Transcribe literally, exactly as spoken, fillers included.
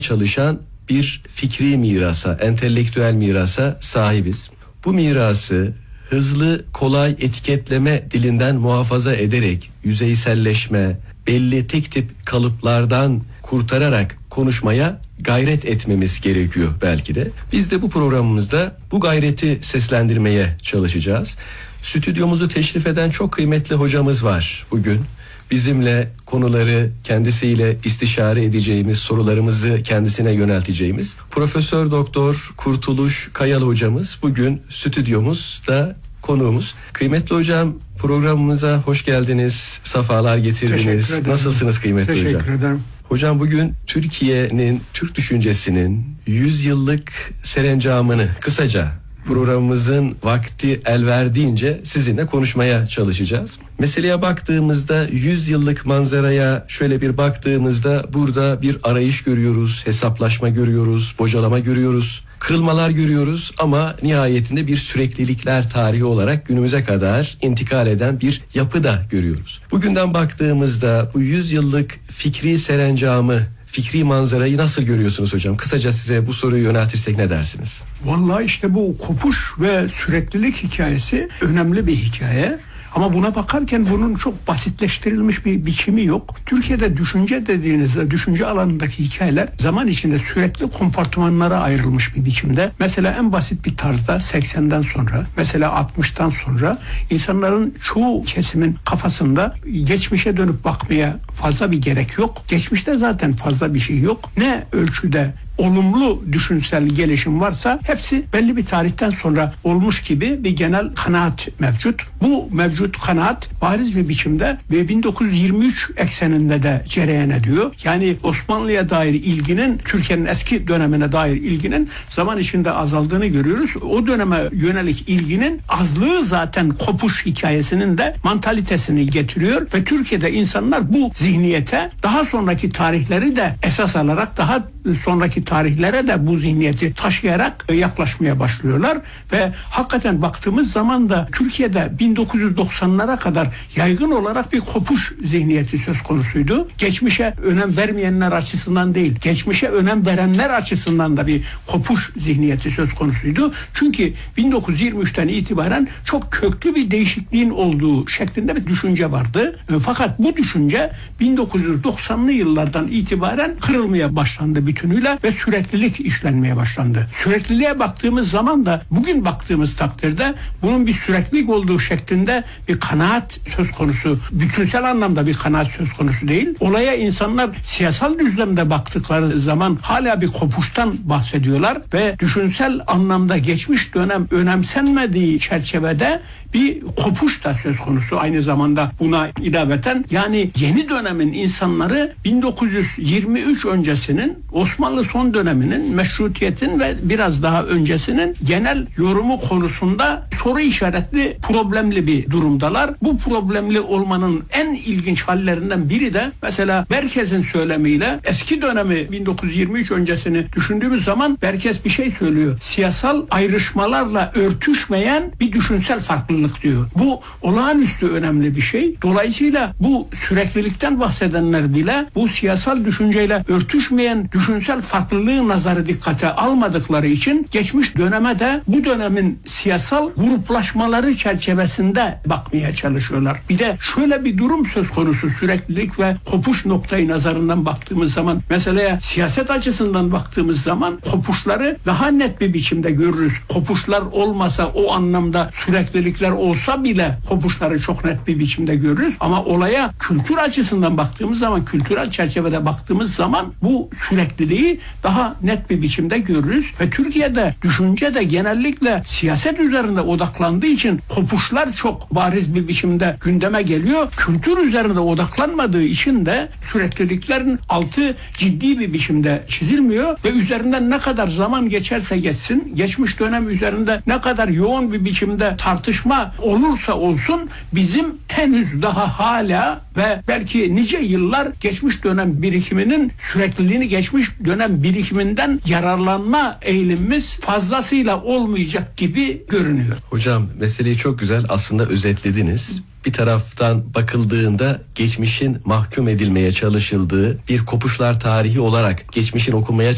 çalışan bir fikri mirasa, entelektüel mirasa sahibiz. Bu mirası hızlı, kolay etiketleme dilinden muhafaza ederek yüzeyselleşme, belli tek tip kalıplardan kurtararak konuşmaya gayret etmemiz gerekiyor belki de. Biz de bu programımızda bu gayreti seslendirmeye çalışacağız. Stüdyomuzu teşrif eden çok kıymetli hocamız var bugün. Bizimle konuları kendisiyle istişare edeceğimiz, sorularımızı kendisine yönelteceğimiz Profesör Doktor Kurtuluş Kayalı hocamız bugün stüdyomuzda konuğumuz. Kıymetli hocam, programımıza hoş geldiniz, safalar getirdiniz. Nasılsınız kıymetli Teşekkür hocam? Teşekkür ederim. Hocam bugün Türkiye'nin, Türk düşüncesinin yüz yıllık serencamını kısaca programımızın vakti el verdiğince sizinle konuşmaya çalışacağız. Meseleye baktığımızda, yüz yıllık manzaraya şöyle bir baktığımızda burada bir arayış görüyoruz, hesaplaşma görüyoruz, bocalama görüyoruz, kırılmalar görüyoruz ama nihayetinde bir süreklilikler tarihi olarak günümüze kadar intikal eden bir yapı da görüyoruz. Bugünden baktığımızda bu yüz yıllık fikri serencamı, fikri manzarayı nasıl görüyorsunuz hocam? Kısaca size bu soruyu yöneltirsek ne dersiniz? Vallahi işte bu kopuş ve süreklilik hikayesi önemli bir hikaye. Ama buna bakarken bunun çok basitleştirilmiş bir biçimi yok. Türkiye'de düşünce dediğinizde, düşünce alanındaki hikayeler zaman içinde sürekli kompartımanlara ayrılmış bir biçimde. Mesela en basit bir tarzda seksenden sonra, mesela altmıştan sonra insanların çoğu kesimin kafasında geçmişe dönüp bakmaya fazla bir gerek yok. Geçmişte zaten fazla bir şey yok. Ne ölçüde olumlu düşünsel gelişim varsa hepsi belli bir tarihten sonra olmuş gibi bir genel kanaat mevcut. Bu mevcut kanaat bariz bir biçimde ve bin dokuz yüz yirmi üç ekseninde de cereyan ediyor. Yani Osmanlı'ya dair ilginin, Türkiye'nin eski dönemine dair ilginin zaman içinde azaldığını görüyoruz. O döneme yönelik ilginin azlığı zaten kopuş hikayesinin de mantalitesini getiriyor ve Türkiye'de insanlar bu zihniyete daha sonraki tarihleri de esas alarak daha sonraki tarihlere de bu zihniyeti taşıyarak yaklaşmaya başlıyorlar ve hakikaten baktığımız zaman da Türkiye'de bin dokuz yüz doksanlara kadar yaygın olarak bir kopuş zihniyeti söz konusuydu. Geçmişe önem vermeyenler açısından değil, geçmişe önem verenler açısından da bir kopuş zihniyeti söz konusuydu. Çünkü bin dokuz yüz yirmi üçten itibaren çok köklü bir değişikliğin olduğu şeklinde bir düşünce vardı. Fakat bu düşünce bin dokuz yüz doksanlı yıllardan itibaren kırılmaya başlandı bütünüyle ve süreklilik işlenmeye başlandı. Sürekliliğe baktığımız zaman da bugün baktığımız takdirde bunun bir süreklilik olduğu şeklinde bir kanaat söz konusu. Bütünsel anlamda bir kanaat söz konusu değil. Olaya insanlar siyasal düzlemde baktıkları zaman hala bir kopuştan bahsediyorlar ve düşünsel anlamda geçmiş dönem önemsenmediği çerçevede bir kopuş da söz konusu. Aynı zamanda buna ilaveten yani yeni dönemin insanları bin dokuz yüz yirmi üç öncesinin Osmanlı son döneminin, meşrutiyetin ve biraz daha öncesinin genel yorumu konusunda soru işaretli, problemli bir durumdalar. Bu problemli olmanın en ilginç hallerinden biri de mesela Berkez'in söylemiyle eski dönemi bin dokuz yüz yirmi üç öncesini düşündüğümüz zaman Berkez bir şey söylüyor. Siyasal ayrışmalarla örtüşmeyen bir düşünsel farklılık diyor. Bu olağanüstü önemli bir şey. Dolayısıyla bu süreklilikten bahsedenler bile bu siyasal düşünceyle örtüşmeyen düşünsel farklılığı nazarı dikkate almadıkları için geçmiş döneme de bu dönemin siyasal gruplaşmaları çerçevesinde bakmaya çalışıyorlar. Bir de şöyle bir durum söz konusu süreklilik ve kopuş noktayı nazarından baktığımız zaman meseleye siyaset açısından baktığımız zaman kopuşları daha net bir biçimde görürüz. Kopuşlar olmasa o anlamda süreklilikler olsa bile kopuşları çok net bir biçimde görürüz. Ama olaya kültür açısından baktığımız zaman, kültürel çerçevede baktığımız zaman bu sürekliliği daha net bir biçimde görürüz ve Türkiye'de düşünce de genellikle siyaset üzerinde odaklandığı için kopuşlar çok bariz bir biçimde gündeme geliyor. Kültür üzerinde odaklanmadığı için de sürekliliklerin altı ciddi bir biçimde çizilmiyor ve üzerinden ne kadar zaman geçerse geçsin, geçmiş dönem üzerinde ne kadar yoğun bir biçimde tartışma olursa olsun bizim henüz daha hala ve belki nice yıllar geçmiş dönem birikiminin sürekliliğini geçmiş dönem birikiminden yararlanma eğilimimiz fazlasıyla olmayacak gibi görünüyor. Hocam meseleyi çok güzel aslında özetlediniz. Bir taraftan bakıldığında geçmişin mahkum edilmeye çalışıldığı bir kopuşlar tarihi olarak geçmişin okunmaya